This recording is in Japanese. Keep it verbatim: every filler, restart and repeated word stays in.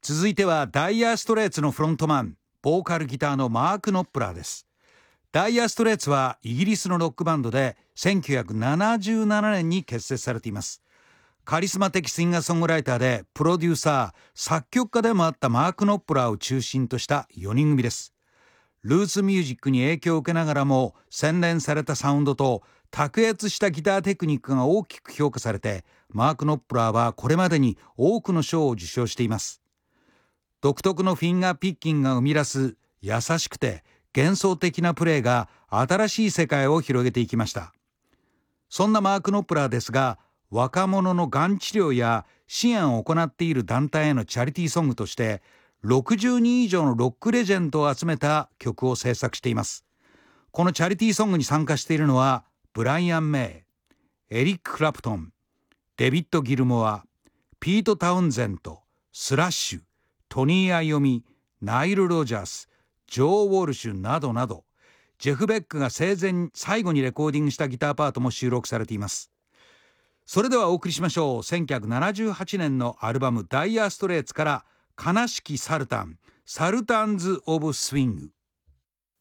続いてはダイヤーストレイツのフロントマン、ボーカルギターのマーク・ノップラーです。ダイヤーストレイツはイギリスのロックバンドでせんきゅうひゃくななじゅうななねんに結成されています。カリスマ的シンガーソングライターでプロデューサー、作曲家でもあったマーク・ノップラーを中心としたよにん組です。ルーツミュージックに影響を受けながらも洗練されたサウンドと卓越したギターテクニックが大きく評価されて、マーク・ノップラーはこれまでに多くの賞を受賞しています。独特のフィンガーピッキングが生み出す優しくて幻想的なプレーが新しい世界を広げていきました。そんなマーク・ノップラーですが、若者のがん治療や支援を行っている団体へのチャリティーソングとしてろくじゅうにん以上のロックレジェンドを集めた曲を制作しています。このチャリティーソングに参加しているのはブライアン・メイ、エリック・クラプトン、デビッド・ギルモア、ピート・タウンゼント、スラッシュ、トニー・アイオミ、ナイル・ロジャース、ジョー・ウォルシュなどなど、ジェフ・ベックが生前最後にレコーディングしたギターパートも収録されています。それではお送りしましょう。せんきゅうひゃくななじゅうはちねんのアルバムダイヤーストレイツから悲しきサルタン、サルタンズ・オブ・スウィング。